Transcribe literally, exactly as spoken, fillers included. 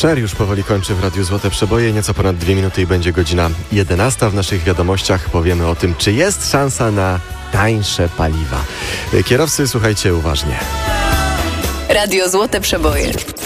Sher już powoli kończy w Radiu Złote Przeboje. Nieco ponad dwie minuty i będzie godzina jedenasta. W naszych wiadomościach powiemy o tym, czy jest szansa na tańsze paliwa. Kierowcy, słuchajcie uważnie. Radio Złote Przeboje.